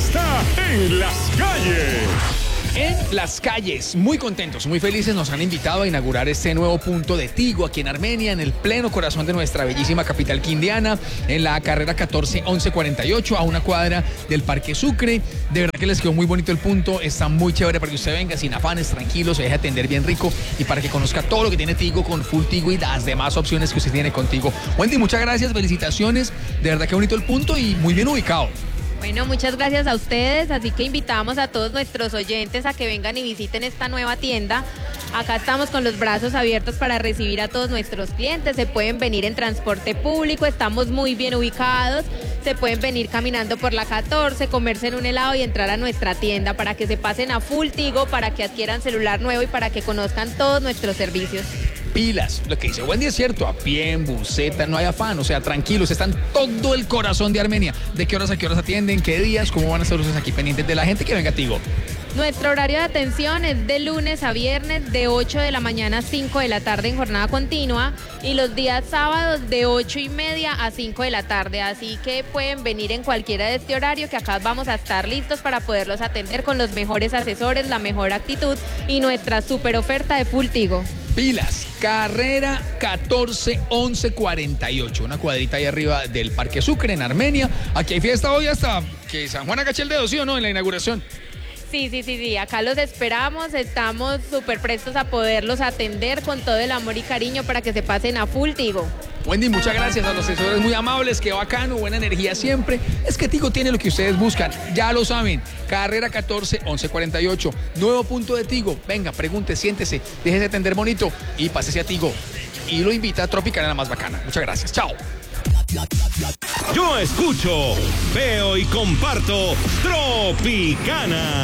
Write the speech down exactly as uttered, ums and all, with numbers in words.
está en las calles. En las calles, muy contentos, muy felices, nos han invitado a inaugurar este nuevo punto de Tigo aquí en Armenia, en el pleno corazón de nuestra bellísima capital quindiana, en la carrera catorce once cuarenta y ocho, a una cuadra del Parque Sucre. De verdad que les quedó muy bonito el punto, está muy chévere para que usted venga sin afanes, tranquilo, se deje atender bien rico y para que conozca todo lo que tiene Tigo con Full Tigo y las demás opciones que usted tiene contigo. Wendy, muchas gracias, felicitaciones, de verdad que bonito el punto y muy bien ubicado. Bueno, muchas gracias a ustedes, así que invitamos a todos nuestros oyentes a que vengan y visiten esta nueva tienda. Acá estamos con los brazos abiertos para recibir a todos nuestros clientes, se pueden venir en transporte público, estamos muy bien ubicados, se pueden venir caminando por la catorce, comerse en un helado y entrar a nuestra tienda para que se pasen a Full Tigo, para que adquieran celular nuevo y para que conozcan todos nuestros servicios. Pilas, lo que dice Wendy es cierto, a pie, en buseta, no hay afán, o sea, tranquilos, están todo el corazón de Armenia. ¿De qué horas a qué horas atienden? ¿Qué días? ¿Cómo van a estar ustedes aquí pendientes de la gente que venga a Tigo? Nuestro horario de atención es de lunes a viernes de ocho de la mañana a cinco de la tarde en jornada continua y los días sábados de ocho y media a cinco de la tarde, así que pueden venir en cualquiera de este horario que acá vamos a estar listos para poderlos atender con los mejores asesores, la mejor actitud y nuestra super oferta de Full Tigo. Pilas, carrera catorce once cuarenta y ocho, una cuadrita ahí arriba del Parque Sucre en Armenia. Aquí hay fiesta hoy hasta que San Juan agache el dedo, ¿sí o no? En la inauguración. Sí, sí, sí, sí, acá los esperamos, estamos súper prestos a poderlos atender con todo el amor y cariño para que se pasen a Full Tigo. Wendy, muchas gracias a los asesores muy amables, qué bacano, buena energía siempre. Es que Tigo tiene lo que ustedes buscan, ya lo saben. Carrera catorce once cuarenta y ocho, nuevo punto de Tigo. Venga, pregunte, siéntese, déjese atender bonito y pásese a Tigo. Y lo invita a Tropicana, la más bacana. Muchas gracias, chao. Yo escucho, veo y comparto Tropicana.